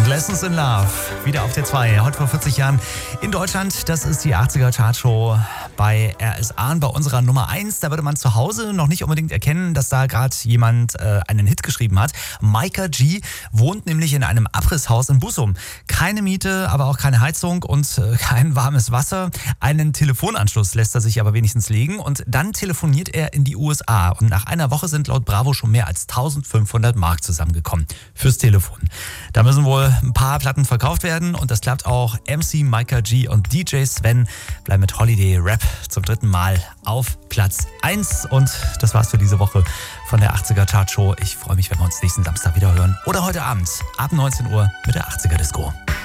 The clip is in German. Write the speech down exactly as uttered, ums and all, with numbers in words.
Lessons in Love, wieder auf der zwei, heute vor vierzig Jahren in Deutschland. Das ist die achtziger Chartshow bei R S A, bei unserer Nummer eins. Da würde man zu Hause noch nicht unbedingt erkennen, dass da gerade jemand äh, einen Hit geschrieben hat. Micah G wohnt nämlich in einem Abrisshaus in Bussum. Keine Miete, aber auch keine Heizung und äh, kein warmes Wasser. Einen Telefonanschluss lässt er sich aber wenigstens legen und dann telefoniert er in die U S A. Und nach einer Woche sind laut Bravo schon mehr als eintausendfünfhundert Mark zusammengekommen fürs Telefon. Da müssen wohl ein paar Platten verkauft werden und das klappt auch. M C Micah G und D J Sven bleiben mit Holiday Rap zum dritten Mal auf Platz eins. Und das war's für diese Woche von der achtziger Chartshow. Ich freue mich, wenn wir uns nächsten Samstag wieder hören oder heute Abend ab neunzehn Uhr mit der achtziger Disco.